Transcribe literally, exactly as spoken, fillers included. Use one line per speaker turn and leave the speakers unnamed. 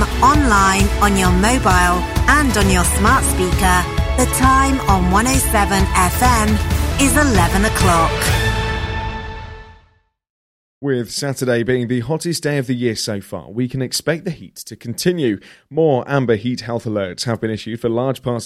online, on your mobile and on your smart speaker. The time on one oh seven F M is eleven o'clock.
With Saturday being the hottest day of the year so far, we can expect the heat to continue. More amber heat health alerts have been issued for large parts